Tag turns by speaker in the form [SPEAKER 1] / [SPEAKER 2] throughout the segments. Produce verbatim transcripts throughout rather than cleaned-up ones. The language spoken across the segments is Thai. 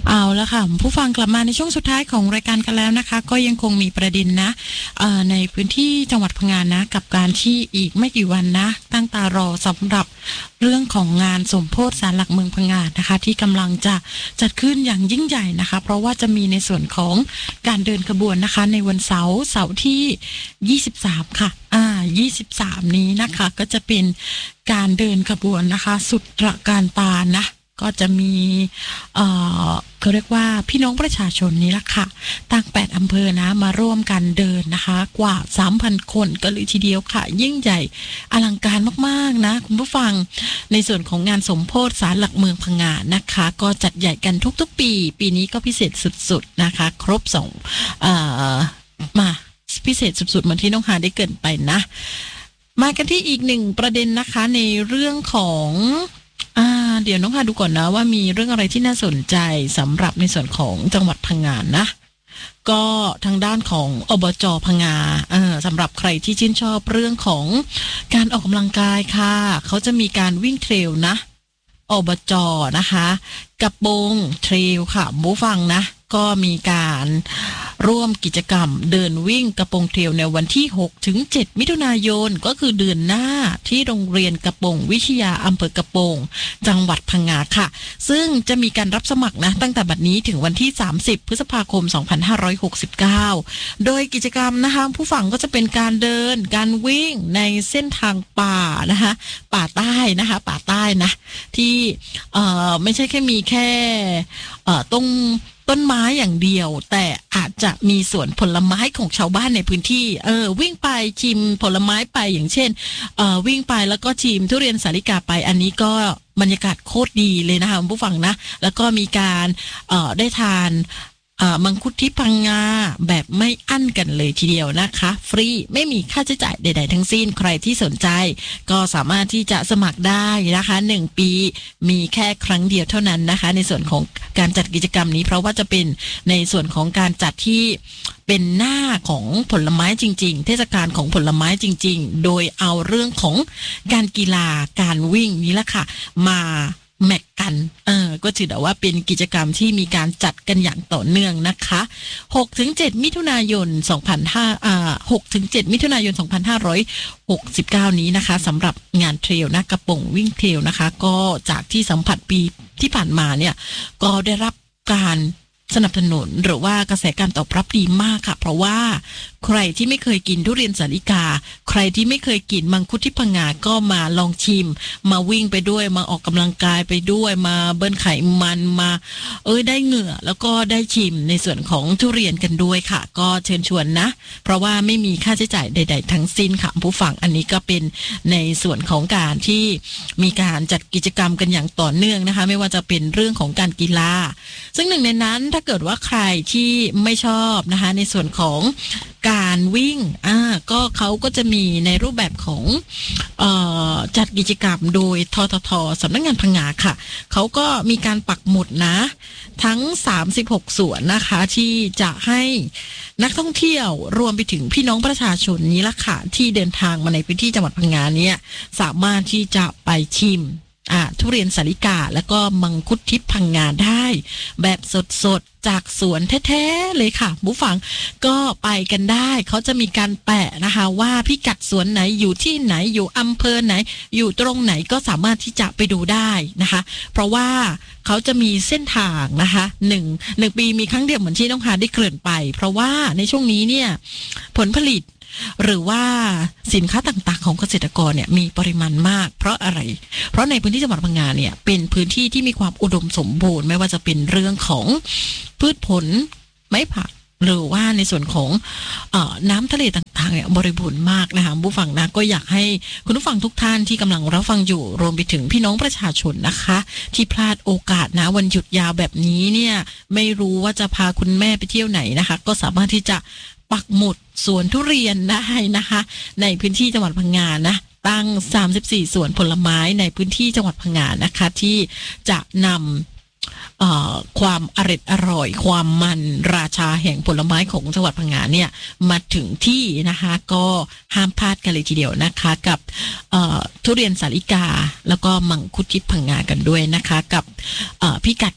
[SPEAKER 1] เอาละค่ะผู้ฟังกลับมาในช่วงสุดท้ายของรายการกันแล้วนะคะก็ยังคงมีประเด็นนะในพื้นที่จังหวัดพังงานะกับการที่อีกไม่กี่วันนะตั้งตารอสำหรับเรื่องของงานสมโภชศาลหลักเมืองพังงานะคะที่กำลังจะจัดขึ้นอย่างยิ่งใหญ่นะคะเพราะว่าจะมีในส่วนของการเดินขบวนนะคะในวันเสาร์เสาร์ที่ยี่สิบสามค่ะอ่ายี่สิบสามนี้นะคะก็จะเป็นการเดินขบวนนะคะสุดตระการตานะก็จะมีเอ่อเขาเรียกว่าพี่น้องประชาชนนี้ละค่ะตั้งแปดอำเภอนะมาร่วมกันเดินนะคะกว่า สามพัน คนกันเลยทีเดียวค่ะยิ่งใหญ่อลังการมากๆนะคุณผู้ฟังในส่วนของงานสมโภชศาลหลักเมืองพังงานะคะก็จัดใหญ่กันทุกๆปีปีนี้ก็พิเศษสุดๆนะคะครบสองเอ่อมาพิเศษสุดๆเหมือนที่น้องหาได้เกริ่นไปนะมากันที่อีกหนึ่งประเด็นนะคะในเรื่องของอ่าเดี๋ยวน้องหาดูก่อนนะว่ามีเรื่องอะไรที่น่าสนใจสำหรับในส่วนของจังหวัดพังงานะก็ทางด้านของอบจ.พังงาเออสำหรับใครที่ชื่นชอบเรื่องของการออกกำลังกายค่ะเขาจะมีการวิ่งเทรลนะอบจ.นะคะกระโปรงเทรลค่ะผู้ฟังนะก็มีการร่วมกิจกรรมเดินวิ่งกระโปรงเทรลในวันที่หกถึงเจ็ดมิถุนายนก็คือเดือนหน้าที่โรงเรียนกระโปรงวิทยาอำเภอกระโปรงจังหวัดพังงาค่ะซึ่งจะมีการรับสมัครนะตั้งแต่บัดนี้ถึงวันที่สามสิบพฤษภาคมสองพันห้าร้อยหกสิบเก้าโดยกิจกรรมนะคะผู้ฟังก็จะเป็นการเดินการวิ่งในเส้นทางป่านะคะป่าใต้นะคะป่าใต้นะที่เอ่อไม่ใช่แค่มีแค่เอ่อตรงต้นไม้อย่างเดียวแต่อาจจะมีสวนผลไม้ของชาวบ้านในพื้นที่เออวิ่งไปชิมผลไม้ไปอย่างเช่นเอ่อวิ่งไปแล้วก็ชิมทุเรียนสาลิกาไปอันนี้ก็บรรยากาศโคตรดีเลยนะคะผู้ฟังนะแล้วก็มีการเอ่อได้ทานมังคุดที่พังงาแบบไม่อั้นกันเลยทีเดียวนะคะฟรีไม่มีค่าใช้จ่ายใดๆทั้งสิ้นใครที่สนใจก็สามารถที่จะสมัครได้นะคะหนึ่งปีมีแค่ครั้งเดียวเท่านั้นนะคะในส่วนของการจัดกิจกรรมนี้เพราะว่าจะเป็นในส่วนของการจัดที่เป็นหน้าของผลไม้จริงๆเทศกาลของผลไม้จริงๆโดยเอาเรื่องของการกีฬาการวิ่งนี้แหละค่ะมาแมกกันเออก็ถือว่าเป็นกิจกรรมที่มีการจัดกันอย่างต่อเนื่องนะคะหกถึงเจ็ดมิถุนายนสองพันห้าอ่าหกถึงเจ็ดมิถุนายนสองพันห้าร้อยหกสิบเก้านี้นะคะสำหรับงานเทรลนะกระโปรงวิ่งเทรลนะคะก็จากที่สัมผัสปีที่ผ่านมาเนี่ยก็ได้รับการสนับสนุนหรือว่ากระแสการตอบรับดีมากค่ะเพราะว่าใครที่ไม่เคยกินทุเรียนสาลิกาใครที่ไม่เคยกินมังคุดที่พังงาก็มาลองชิมมาวิ่งไปด้วยมาออกกำลังกายไปด้วยมาเบิ้ลไขมันมาเอ้ยได้เหงื่อแล้วก็ได้ชิมในส่วนของทุเรียนกันด้วยค่ะก็เชิญชวนนะเพราะว่าไม่มีค่าใช้จ่ายใดๆทั้งสิ้นค่ะผู้ฟังอันนี้ก็เป็นในส่วนของการที่มีการจัดกิจกรรมกันอย่างต่อเนื่องนะคะไม่ว่าจะเป็นเรื่องของการกีฬาซึ่งหนึ่งในนั้นถ้าเกิดว่าใครที่ไม่ชอบนะคะในส่วนของการวิ่งอ่าก็เขาก็จะมีในรูปแบบของเอ่อจัดกิจกรรมโดยททท.สำนักงานพังงาค่ะเขาก็มีการปักหมุดนะทั้งสามสิบหกสวนนะคะที่จะให้นักท่องเที่ยวรวมไปถึงพี่น้องประชาชนนี้ละค่ะที่เดินทางมาในพื้นที่จังหวัดพังงาเนี่ยสามารถที่จะไปชิมอ่าทุเรียนสาลิกาแล้วก็มังคุดทิพย์พังงาได้แบบสดๆจากสวนแท้ๆเลยค่ะผู้ฟังก็ไปกันได้เขาจะมีการแปะนะคะว่าพิกัดสวนไหนอยู่ที่ไหนอยู่อำเภอไหนอยู่ตรงไหนก็สามารถที่จะไปดูได้นะคะเพราะว่าเขาจะมีเส้นทางนะคะหนึ่งหนึ่งปีมีครั้งเดียวเหมือนที่น้องหาได้เกริ่นไปเพราะว่าในช่วงนี้เนี่ยผลผลิตหรือว่าสินค้าต่างๆของเกษตรกรเนี่ยมีปริมาณมากเพราะอะไรเพราะในพื้นที่จังหวัดพังงาเนี่ยเป็นพื้นที่ที่มีความอุดมสมบูรณ์ไม่ว่าจะเป็นเรื่องของพืชผลไม้ผักหรือว่าในส่วนของเอ่อน้ำทะเลต่างๆเนี่ยบริบูรณ์มากนะคะผู้ฟังนะก็อยากให้คุณผู้ฟังทุกท่านที่กำลังรับฟังอยู่รวมไปถึงพี่น้องประชาชนนะคะที่พลาดโอกาสนะวันหยุดยาวแบบนี้เนี่ยไม่รู้ว่าจะพาคุณแม่ไปเที่ยวไหนนะคะก็สามารถที่จะปักหมุดสวนทุเรียนได้นะคะในพื้นที่จังหวัดพังงานะตั้งสามสิบสี่สวนผลไม้ในพื้นที่จังหวัดพังงานะคะที่จะนำ ความอร่อยอร่อยความมันราชาแห่งผลไม้ของจังหวัดพังงาเนี่ยมาถึงที่นะคะก็ห้ามพลาดกันเลยทีเดียวนะคะกับทุเรียนสาลิกาแล้วก็มังคุดทิพย์พังงากันด้วยนะคะกับพิกัด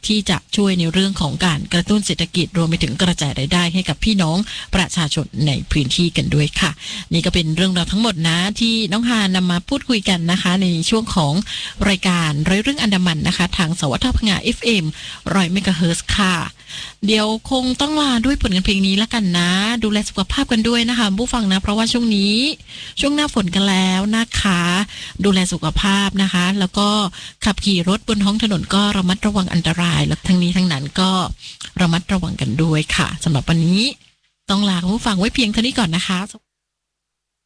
[SPEAKER 1] ที่จะช่วยในเรื่องของการกระตุ้นเศรษฐกิจรวมไปถึงกระจายรายได้ให้กับพี่น้องประชาชนในพื้นที่กันด้วยค่ะนี่ก็เป็นเรื่องราวทั้งหมดนะที่น้องฮานำมาพูดคุยกันนะคะในช่วงของรายการร้อยเรื่องอันดามันนะคะทางสวทพังงา เอฟ เอ็ม ร้อยเมกะเฮิรตซ์ค่ะเดี๋ยวคงต้องลาด้วยผลงานเพลงนี้แล้วกันนะดูแลสุขภาพกันด้วยนะคะผู้ฟังนะเพราะว่าช่วงนี้ช่วงหน้าฝนกันแล้วนะคะดูแลสุขภาพนะคะแล้วก็ขับขี่รถบนท้องถนนก็ระมัดระวังอันตรายแล้วทั้งนี้ทั้งนั้นก็ระมัดระวังกันด้วยค่ะสำหรับวันนี้ต้องลาผู้ฟังไว้เพียงเท่านี้ก่อนนะคะ